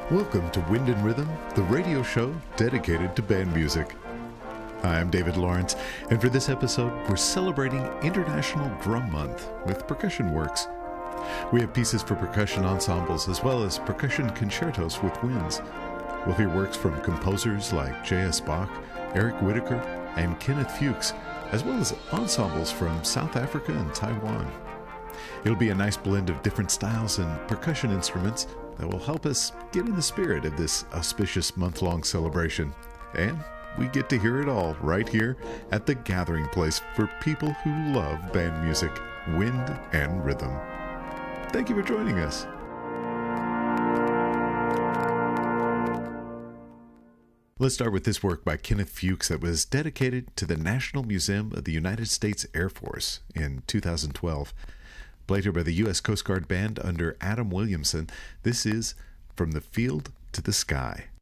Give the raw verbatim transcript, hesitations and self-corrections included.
Welcome to Wind and Rhythm, the radio show dedicated to band music. I'm David Lawrence, and for this episode, we're celebrating International Drum Month with Percussion Works. We have pieces for percussion ensembles as well as percussion concertos with winds. We'll hear works from composers like J S. Bach, Eric Whitacre, and Kenneth Fuchs, as well as ensembles from South Africa and Taiwan. It'll be a nice blend of different styles and percussion instruments that will help us get in the spirit of this auspicious month-long celebration. And we get to hear it all right here at the gathering place for people who love band music, wind and rhythm. Thank you for joining us. Let's start with this work by Kenneth Fuchs that was dedicated to the National Museum of the United States Air Force in two thousand twelve. Played here by the U S Coast Guard Band under Adam Williamson, this is From the Field to the Sky.